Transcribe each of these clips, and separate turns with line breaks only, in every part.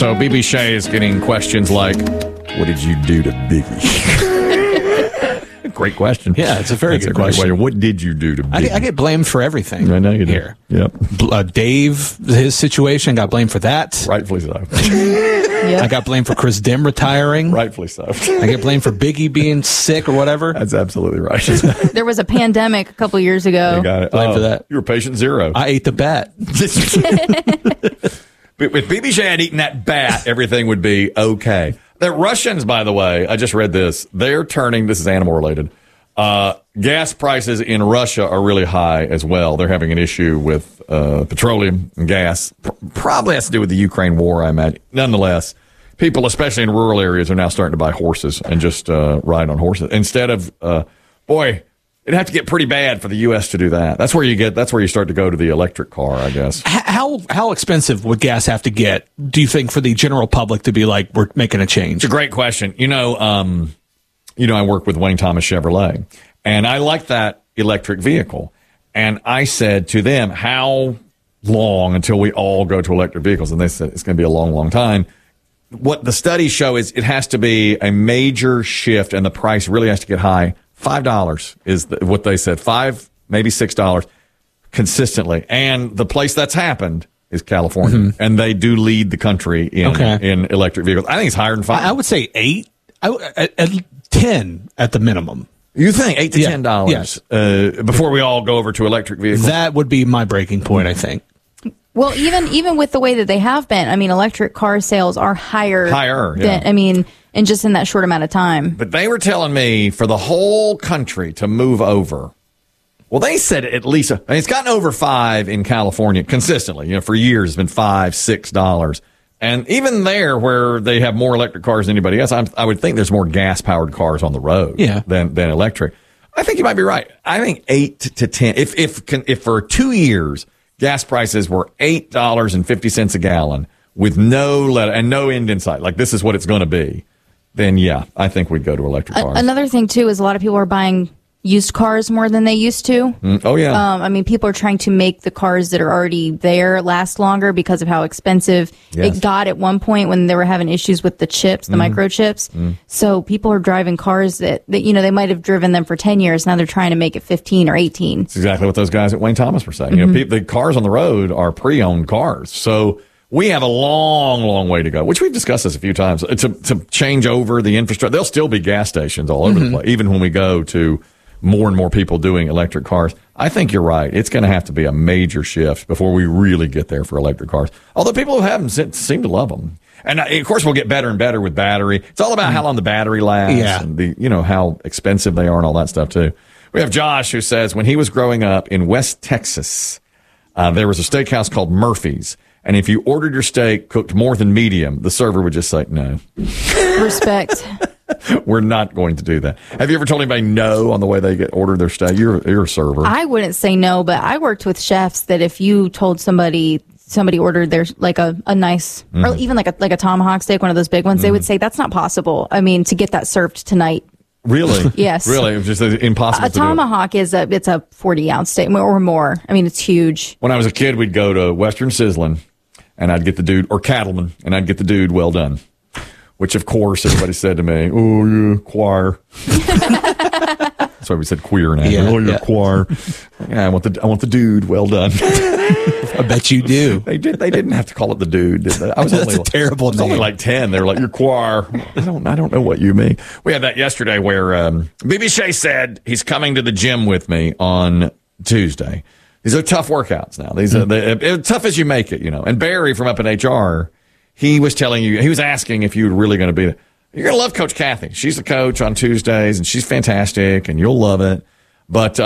So BB Shea is getting questions like, what did you do to Biggie? Great question.
Yeah, it's a very good question.
What did you do to Biggie?
I get blamed for everything.
I know you do.
Here.
Yep.
Dave, his situation, got blamed for that.
Rightfully so.
Yep.
I got blamed for Chris Dim retiring.
Rightfully so.
I get blamed for Biggie being sick or whatever.
That's absolutely right.
There was a pandemic a couple years ago.
You got it.
Blamed for that.
You were patient zero.
I ate the bat.
If BB Shea had eaten that bat, everything would be okay. The Russians, by the way, I just read this. They're turning, this is animal related, gas prices in Russia are really high as well. They're having an issue with petroleum and gas. Probably has to do with the Ukraine war, I imagine. Nonetheless, people, especially in rural areas, are now starting to buy horses and just ride on horses. Instead of, it'd have to get pretty bad for the U.S. to do that. That's where you start to go to the electric car, I guess.
How expensive would gas have to get, do you think, for the general public to be like, we're making a change?
It's a great question. I work with Wayne Thomas Chevrolet, and I like that electric vehicle. And I said to them, how long until we all go to electric vehicles? And they said, it's going to be a long, long time. What the studies show is it has to be a major shift, and the price really has to get high. $5 is what they said. $5, maybe $6 consistently. And the place that's happened is California. Mm-hmm. And they do lead the country in electric vehicles. I think it's higher than $5.
I would say 8. At 10 at the minimum.
You think $8 to $10?
Yes.
Before we all go over to electric vehicles?
That would be my breaking point, I think.
Well, even with the way that they have been, I mean, electric car sales are higher.
Yeah.
And just in that short amount of time.
But they were telling me for the whole country to move over. Well, they said at least, it's gotten over $5 in California consistently. For years it's been $5, $6. And even there, where they have more electric cars than anybody else, I would think there's more gas-powered cars on the road than electric. I think you might be right. I think 8 to 10. If for 2 years gas prices were $8.50 a gallon with no end in sight, like this is what it's going to be, then I think we'd go to electric cars.
Another thing too is a lot of people are buying used cars more than they used to.
Oh, yeah.
People are trying to make the cars that are already there last longer because of how expensive it got at one point when they were having issues with the chips, the microchips. So people are driving cars that they might have driven them for 10 years. Now they're trying to make it 15 or 18.
That's exactly what those guys at Wayne Thomas were saying. The cars on the road are pre-owned cars. So we have a long, long way to go, which we've discussed this a few times, to change over the infrastructure. There'll still be gas stations all over the place, even when we go to more and more people doing electric cars. I think you're right. It's going to have to be a major shift before we really get there for electric cars. Although people who have them seem to love them. And of course, we'll get better and better with battery. It's all about how long the battery lasts and how expensive they are and all that stuff too. We have Josh who says when he was growing up in West Texas, there was a steakhouse called Murphy's. And if you ordered your steak cooked more than medium, the server would just say no.
Respect.
We're not going to do that. Have you ever told anybody no on the way they ordered their steak? You're a server.
I wouldn't say no, but I worked with chefs that if you told somebody ordered their like a nice or even like a tomahawk steak, one of those big ones, they would say that's not possible. To get that served tonight.
Really?
Yes.
Really? It was just impossible to do.
A tomahawk it's a 40-ounce steak or more. It's huge.
When I was a kid, we'd go to Western Sizzlin, and I'd get the dude, or Cattleman, and I'd get the dude well done. Which, of course, everybody said to me, oh, yeah, choir. That's why we said queer now.
Yeah,
you're choir. Yeah, I want the dude well done.
I bet you do.
They didn't have to call it the dude, did they? I was
That's a terrible name.
Only like 10. They were like, you're choir. I don't know what you mean. We had that yesterday where BB Shea said he's coming to the gym with me on Tuesday. These are tough workouts now. These are tough as you make it, And Barry from up in HR, he was asking if you were really going to be there. You're going to love Coach Kathy. She's the coach on Tuesdays, and she's fantastic, and you'll love it. But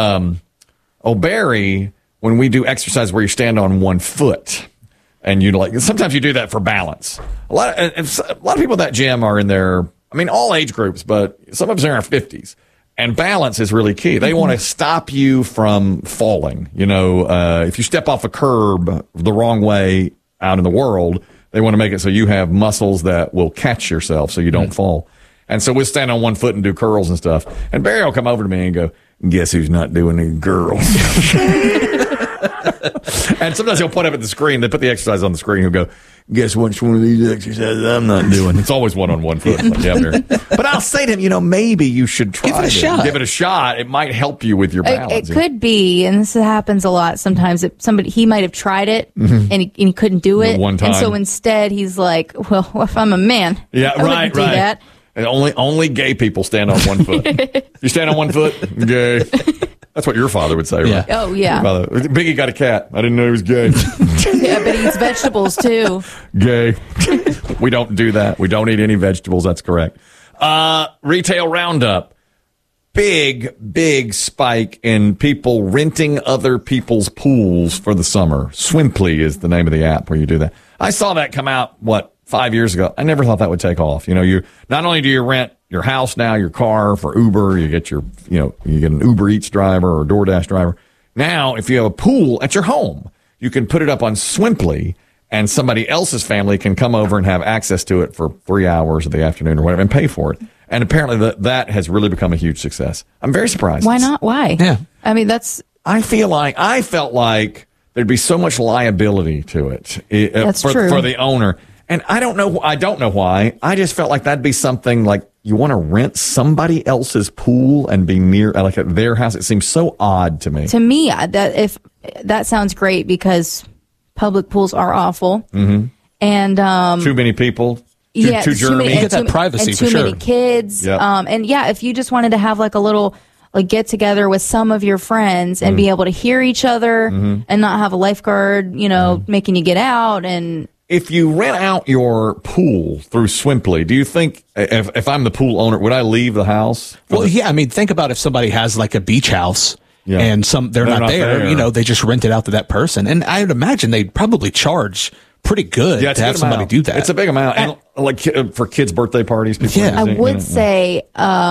Barry, when we do exercise where you stand on one foot, and sometimes you do that for balance. A lot of people at that gym are in their, all age groups, but some of us are in our 50s. And balance is really key. They want to stop you from falling. If you step off a curb the wrong way out in the world, they want to make it so you have muscles that will catch yourself so you don't fall. And so we'll stand on one foot and do curls and stuff. And Barry will come over to me and go, guess who's not doing any girls? And sometimes he'll point up at the screen. They put the exercise on the screen. He'll go, guess which one of these exercises I'm not doing. It's always one on one foot. Like, yeah, but I'll say to him, maybe you should try
Give it a shot.
Give it a shot. It might help you with your balance.
It could be, and this happens a lot sometimes. He might have tried it and he couldn't do it.
One time.
And so instead he's like, well, if I'm a man,
yeah,
I wouldn't do that.
And only gay people stand on one foot. You stand on one foot, gay. That's what your father would say, right?
Yeah.
Oh, yeah.
Biggie got a cat. I didn't know he was gay.
Yeah, but he eats vegetables, too.
Gay. We don't do that. We don't eat any vegetables. That's correct. Retail roundup. Big spike in people renting other people's pools for the summer. Swimply is the name of the app where you do that. I saw that come out, 5 years ago. I never thought that would take off. You not only do you rent your house now, your car for Uber, you get you get an Uber Eats driver or a DoorDash driver. Now, if you have a pool at your home, you can put it up on Swimply and somebody else's family can come over and have access to it for 3 hours of the afternoon or whatever and pay for it. And apparently that has really become a huge success. I'm very surprised.
Why not? Why?
Yeah.
I mean,
I felt like there'd be so much liability to it for the owner. And I don't know why. I just felt like that'd be something like you want to rent somebody else's pool and be near like at their house. It seems so odd to me.
To me, that sounds great because public pools are awful. Mm-hmm. And
too many people.
Too
germy.
You get that privacy
and
for
too
sure.
many kids.
Yep.
And if you just wanted to have like a little get together with some of your friends and be able to hear each other and not have a lifeguard, making you get out and.
If you rent out your pool through Swimply, do you think if I'm the pool owner, would I leave the house?
I mean, think about if somebody has like a beach house and they're not there, they just rent it out to that person. And I would imagine they'd probably charge pretty good to have somebody do that.
It's a big amount. And like for kids' birthday parties.
I would say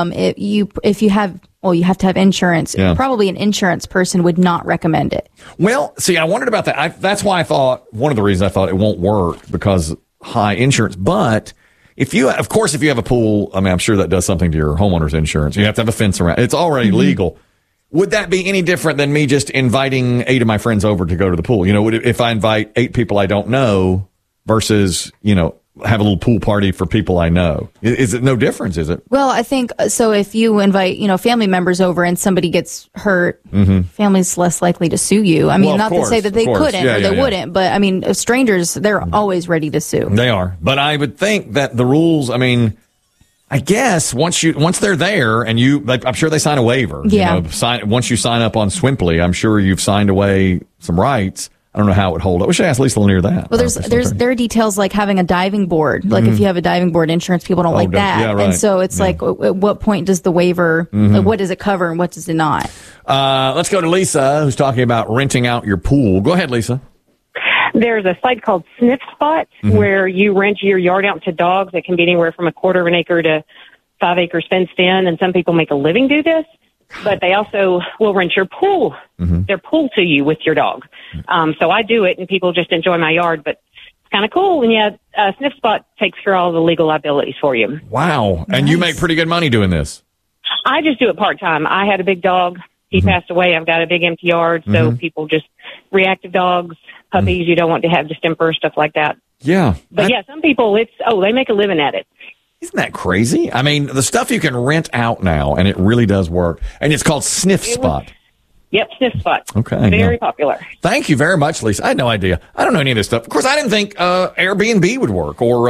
if you have you have to have insurance. Yeah. Probably an insurance person would not recommend it.
Well, see, I wondered about that. That's why one of the reasons I thought it won't work because high insurance. But if you have a pool, I mean, I'm sure that does something to your homeowner's insurance. You have to have a fence around. It's already legal. Would that be any different than me just inviting 8 of my friends over to go to the pool? If I invite 8 people I don't know versus, have a little pool party for people I know. Is it no difference, is it?
Well, I think so. If you invite, family members over and somebody gets hurt, family's less likely to sue you. I mean, to say that they couldn't or they wouldn't, but I mean, strangers, they're always ready to sue.
They are. But I would think that the rules, I guess once they're there and I'm sure they sign a waiver.
Yeah.
Once you sign up on Swimply, I'm sure you've signed away some rights. I don't know how it would hold up. We should ask Lisa Lanier that.
Well, there are details like having a diving board. Like if you have a diving board, insurance people don't like that.
Yeah, right.
And so it's like, at what point does the waiver, what does it cover and what does it not?
Let's go to Lisa, who's talking about renting out your pool. Go ahead, Lisa.
There's a site called Sniff Spot where you rent your yard out to dogs. It can be anywhere from 1/4 of an acre to 5 acres fenced in, and some people make a living do this. But they also will rent your pool, their pool to you with your dog. So I do it, and people just enjoy my yard. But it's kind of cool. And Sniff Spot takes care of all the legal liabilities for you.
Wow. And
Nice.
You make pretty good money doing this.
I just do it part-time. I had a big dog. He passed away. I've got a big empty yard. So people just reactive dogs, puppies you don't want to have distemper, stuff like that.
Yeah.
But some people, they make a living at it.
Isn't that crazy? I mean, the stuff you can rent out now, and it really does work. And it's called Sniff Spot.
Yep, Sniff Spot.
Okay.
Very popular.
Thank you very much, Lisa. I had no idea. I don't know any of this stuff. Of course, I didn't think Airbnb would work or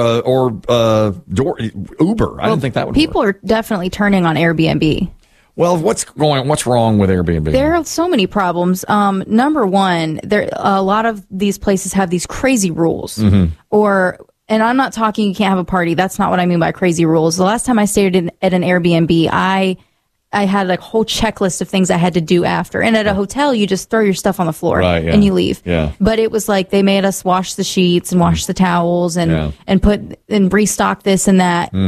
Uber. I didn't think that would work.
People are definitely turning on Airbnb.
Well, what's wrong with Airbnb?
There are so many problems. Number one, a lot of these places have these crazy rules and I'm not talking you can't have a party. That's not what I mean by crazy rules. The last time I stayed at an Airbnb, I had a whole checklist of things I had to do after. And at a hotel, you just throw your stuff on the floor and you leave.
Yeah.
But it was like they made us wash the sheets and wash the towels and restock this and that.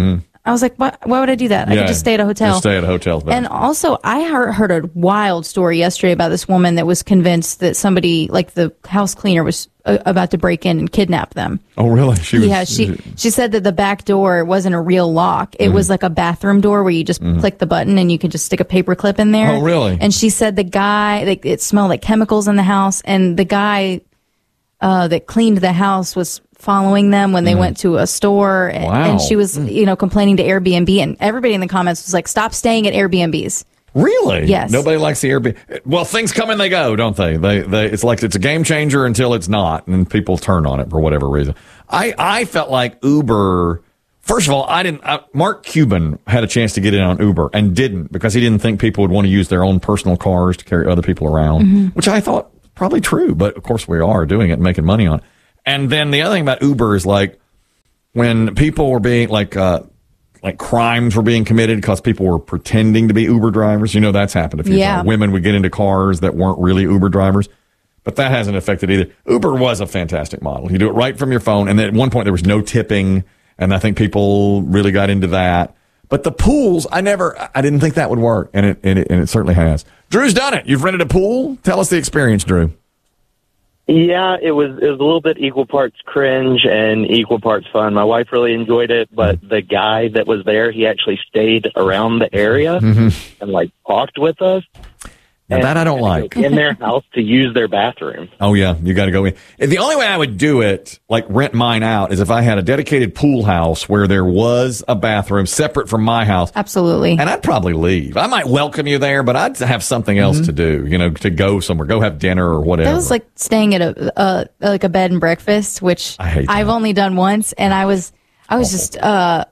I was like, why would I do that? I could just stay at a hotel.
Just stay at a hotel's better.
And also, I heard a wild story yesterday about this woman that was convinced that somebody, like the house cleaner, was about to break in and kidnap them.
Oh, really?
She said that the back door wasn't a real lock. It was like a bathroom door where you just click the button and you could just stick a paper clip in there.
Oh, really?
And she said the guy, it smelled like chemicals in the house, and the guy that cleaned the house was following them when they went to a store. And she was, complaining to Airbnb, and everybody in the comments was like, stop staying at Airbnbs.
Really?
Yes.
Nobody likes the Airbnb. Well, things come and they go, don't they? It's like it's a game changer until it's not, and people turn on it for whatever reason. I felt like Uber. First of all, Mark Cuban had a chance to get in on Uber and didn't, because he didn't think people would want to use their own personal cars to carry other people around, which I thought probably true, but of course we are doing it and making money on it. And then the other thing about Uber is like when people were being like crimes were being committed because people were pretending to be Uber drivers. That's happened a few times. Women would get into cars that weren't really Uber drivers, but that hasn't affected either. Uber was a fantastic model. You do it right from your phone. And then at one point there was no tipping, and I think people really got into that. But the pools, I didn't think that would work, and it certainly has. Drew's done it. You've rented a pool. Tell us the experience, Drew.
Yeah, it was a little bit equal parts cringe and equal parts fun. My wife really enjoyed it, but the guy that was there, he actually stayed around the area and talked with us.
Now that I don't like.
In their house to use their bathroom.
Oh, yeah. You got to go in. The only way I would do it, like rent mine out, is if I had a dedicated pool house where there was a bathroom separate from my house.
Absolutely.
And I'd probably leave. I might welcome you there, but I'd have something else to do, to go somewhere, go have dinner or whatever.
That was like staying at a bed and breakfast, which I've only done once. And I was just,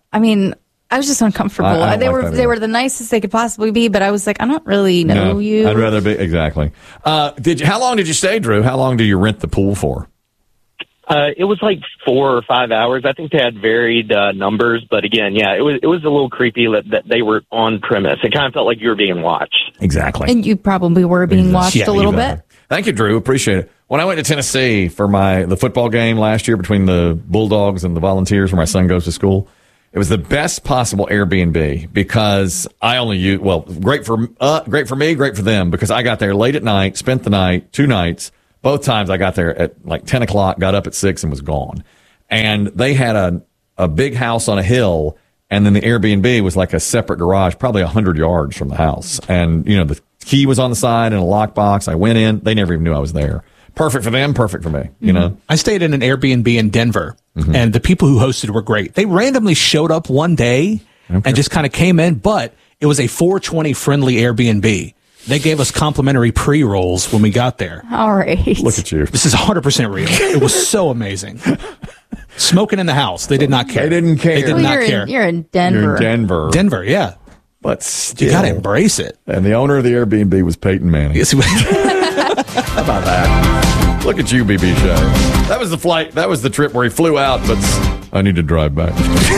I was just uncomfortable. They were the nicest they could possibly be, but I was like, I don't really know you.
I'd rather be exactly. How long did you stay, Drew? How long did you rent the pool for?
It was like 4 or 5 hours. I think they had varied numbers, but again, it was a little creepy that they were on premise. It kind of felt like you were being watched.
Exactly.
And you probably were being watched a little bit.
Thank you, Drew. Appreciate it. When I went to Tennessee for the football game last year between the Bulldogs and the Volunteers, where my son goes to school, it was the best possible Airbnb because I only use, great for me, great for them, because I got there late at night, spent the night, 2 nights. Both times I got there at like 10 o'clock, got up at 6 and was gone. And they had a big house on a hill, and then the Airbnb was like a separate garage, probably 100 yards from the house. And, the key was on the side in a lockbox. I went in. They never even knew I was there. Perfect for them, perfect for me,
I stayed in an Airbnb in Denver, and the people who hosted were great. They randomly showed up one day and just kind of came in, but it was a 420 friendly Airbnb. They gave us complimentary pre-rolls when we got there.
All right.
Look at you.
This is 100% real. It was so amazing. Smoking in the house. They did not care.
They didn't care.
They did not care.
You're in Denver.
You're in Denver.
Denver, yeah.
But still,
you got to embrace it.
And the owner of the Airbnb was Peyton Manning.
Yes,
how about that? Look at you, BB Show. That was the flight. That was the trip where he flew out, but I need to drive back.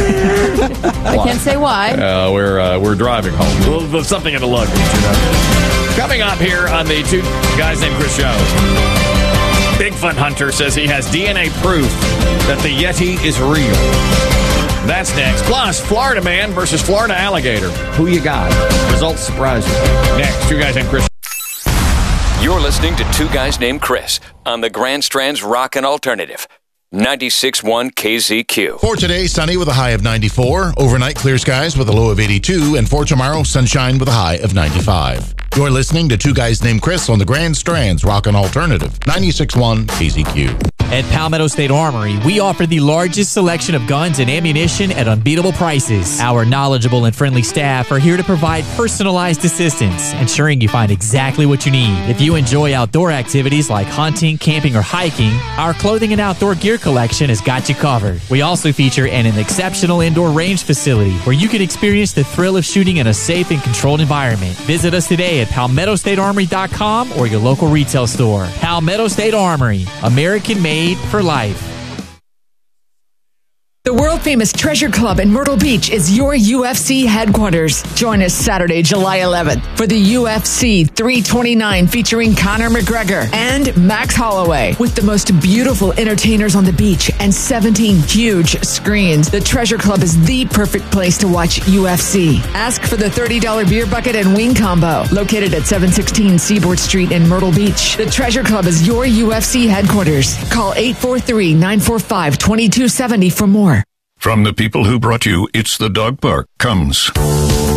I can't say why.
We're driving home. There's something in the luggage, Coming up here on the Two Guys Named Chris show, Bigfoot Hunter says he has DNA proof that the Yeti is real. That's next. Plus, Florida man versus Florida alligator. Who you got? Results surprise you. Next, Two Guys Named Chris.
You're listening to Two Guys Named Chris on the Grand Strand's Rockin' Alternative. 96.1 KZQ.
For today, sunny with a high of 94. Overnight, clear skies with a low of 82. And for tomorrow, sunshine with a high of 95. You're listening to Two Guys Named Chris on the Grand Strand's Rockin' Alternative. 96.1 KZQ.
At Palmetto State Armory, we offer the largest selection of guns and ammunition at unbeatable prices. Our knowledgeable and friendly staff are here to provide personalized assistance, ensuring you find exactly what you need. If you enjoy outdoor activities like hunting, camping, or hiking, our clothing and outdoor gear collection has got you covered. We also feature an exceptional indoor range facility where you can experience the thrill of shooting in a safe and controlled environment. Visit us today at PalmettoStateArmory.com or your local retail store. Palmetto State Armory, American made for life.
The world world-famous Treasure Club in Myrtle Beach is your UFC headquarters. Join us Saturday, July 11th for the UFC 329 featuring Conor McGregor and Max Holloway with the most beautiful entertainers on the beach and 17 huge screens. The Treasure Club is the perfect place to watch UFC. Ask for the $30 beer bucket and wing combo located at 716 Seaboard Street in Myrtle Beach. The Treasure Club is your UFC headquarters. Call 843-945-2270 for more.
From the people who brought you It's the Dog Park comes